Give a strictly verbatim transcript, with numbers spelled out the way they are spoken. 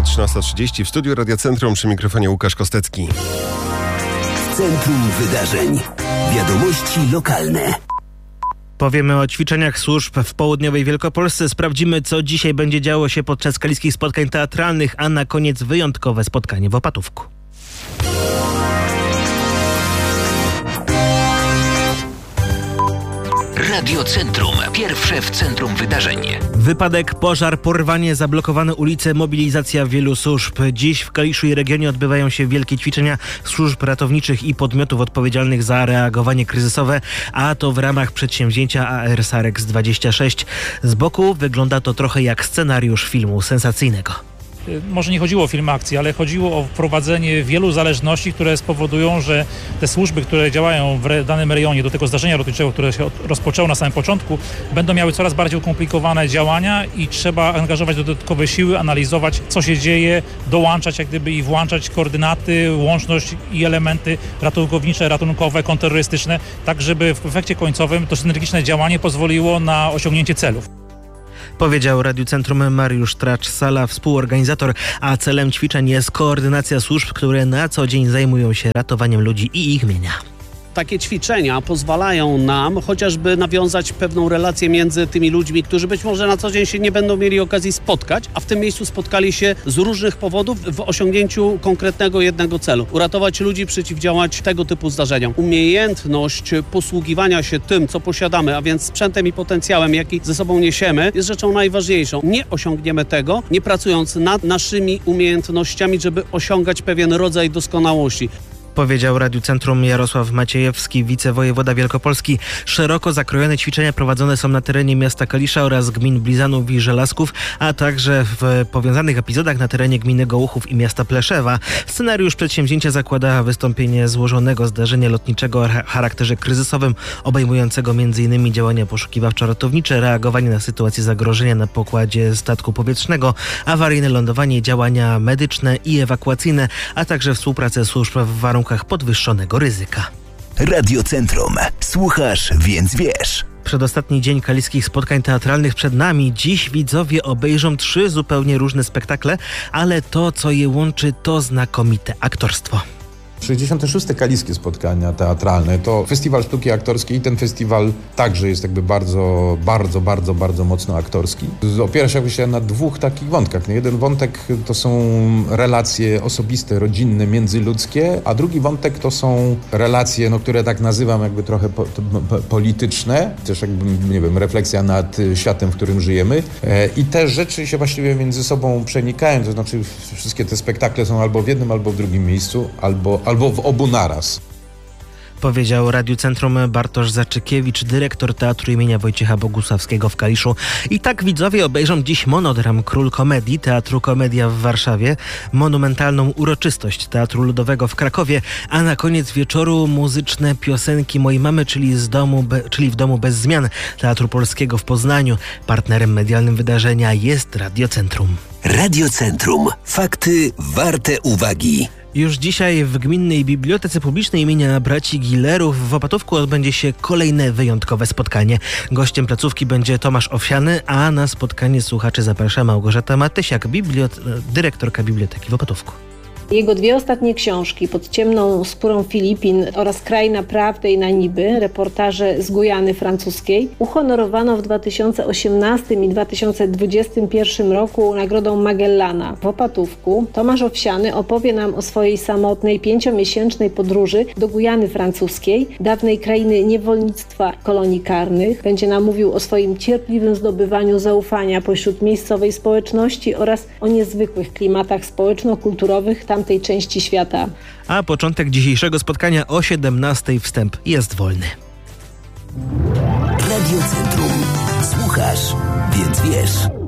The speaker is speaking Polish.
trzynasta trzydzieści w studiu Radia Centrum, przy mikrofonie Łukasz Kostecki. Centrum Wydarzeń. Wiadomości lokalne. Powiemy o ćwiczeniach służb w południowej Wielkopolsce. Sprawdzimy, co dzisiaj będzie działo się podczas kaliskich spotkań teatralnych, a na koniec wyjątkowe spotkanie w Opatówku. Radio Centrum. Pierwsze w centrum wydarzeń. Wypadek, pożar, porwanie, zablokowane ulice, mobilizacja wielu służb. Dziś w Kaliszu i regionie odbywają się wielkie ćwiczenia służb ratowniczych i podmiotów odpowiedzialnych za reagowanie kryzysowe, a to w ramach przedsięwzięcia A R Sarex dwadzieścia sześć. Z boku wygląda to trochę jak scenariusz filmu sensacyjnego. Może nie chodziło o film akcji, ale chodziło o wprowadzenie wielu zależności, które spowodują, że te służby, które działają w danym rejonie do tego zdarzenia lotniczego, które się rozpoczęło na samym początku, będą miały coraz bardziej ukomplikowane działania i trzeba angażować dodatkowe siły, analizować, co się dzieje, dołączać jak gdyby i włączać koordynaty, łączność i elementy ratunkownicze, ratunkowe, kontrterrorystyczne, tak żeby w efekcie końcowym to synergiczne działanie pozwoliło na osiągnięcie celów. Powiedział Radiu Centrum Mariusz Tracz-Sala, współorganizator, a celem ćwiczeń jest koordynacja służb, które na co dzień zajmują się ratowaniem ludzi i ich mienia. Takie ćwiczenia pozwalają nam chociażby nawiązać pewną relację między tymi ludźmi, którzy być może na co dzień się nie będą mieli okazji spotkać, a w tym miejscu spotkali się z różnych powodów w osiągnięciu konkretnego jednego celu. Uratować ludzi, przeciwdziałać tego typu zdarzeniom. Umiejętność posługiwania się tym, co posiadamy, a więc sprzętem i potencjałem, jaki ze sobą niesiemy, jest rzeczą najważniejszą. Nie osiągniemy tego, nie pracując nad naszymi umiejętnościami, żeby osiągać pewien rodzaj doskonałości. Powiedział Radiu Centrum Jarosław Maciejewski, wicewojewoda Wielkopolski. Szeroko zakrojone ćwiczenia prowadzone są na terenie miasta Kalisza oraz gmin Blizanów i Żelazków, a także w powiązanych epizodach na terenie gminy Gołuchów i miasta Pleszewa. Scenariusz przedsięwzięcia zakłada wystąpienie złożonego zdarzenia lotniczego o charakterze kryzysowym, obejmującego m in działania poszukiwawczo-ratownicze, reagowanie na sytuację zagrożenia na pokładzie statku powietrznego, awaryjne lądowanie, działania medyczne i ewakuacyjne, a także współpracę służb w warunkach podwyższonego ryzyka. Radio Centrum. Słuchasz, więc wiesz. Przedostatni dzień kaliskich spotkań teatralnych przed nami. Dziś widzowie obejrzą trzy zupełnie różne spektakle, ale to, co je łączy, to znakomite aktorstwo. sześćdziesiąte szóste Kaliskie Spotkania Teatralne to festiwal sztuki aktorskiej i ten festiwal także jest jakby bardzo, bardzo, bardzo, bardzo mocno aktorski. Opiera się jakby na dwóch takich wątkach. Jeden wątek to są relacje osobiste, rodzinne, międzyludzkie, a drugi wątek to są relacje, no, które tak nazywam jakby trochę po, po, polityczne, też jakby, nie wiem, refleksja nad światem, w którym żyjemy. I te rzeczy się właściwie między sobą przenikają, to znaczy wszystkie te spektakle są albo w jednym, albo w drugim miejscu, albo albo w obu naraz. Powiedział Radiu Centrum Bartosz Zaczykiewicz, dyrektor Teatru imienia Wojciecha Bogusławskiego w Kaliszu. I tak widzowie obejrzą dziś monodram Król Komedii Teatru Komedia w Warszawie, monumentalną uroczystość Teatru Ludowego w Krakowie, a na koniec wieczoru muzyczne piosenki mojej mamy, czyli, z domu be, czyli w domu bez zmian Teatru Polskiego w Poznaniu. Partnerem medialnym wydarzenia jest Radio Centrum. Radio Centrum. Fakty warte uwagi. Już dzisiaj w Gminnej Bibliotece Publicznej imienia Braci Gillerów w Opatówku odbędzie się kolejne wyjątkowe spotkanie. Gościem placówki będzie Tomasz Owsiany, a na spotkanie słuchaczy zaprasza Małgorzata Matysiak, bibliot- dyrektorka Biblioteki w Opatówku. Jego dwie ostatnie książki, Pod ciemną skórą Filipin oraz Kraina Prawdy i Naniby, reportaże z Gujany francuskiej, uhonorowano w dwa tysiące osiemnastym i dwa tysiące dwudziestym pierwszym roku Nagrodą Magellana. W Opatówku Tomasz Owsiany opowie nam o swojej samotnej, pięciomiesięcznej podróży do Gujany francuskiej, dawnej krainy niewolnictwa kolonii karnych. Będzie nam mówił o swoim cierpliwym zdobywaniu zaufania pośród miejscowej społeczności oraz o niezwykłych klimatach społeczno-kulturowych tamtej części świata. A początek dzisiejszego spotkania o siedemnastej. Wstęp jest wolny. Radio Centrum. Słuchasz, więc wiesz.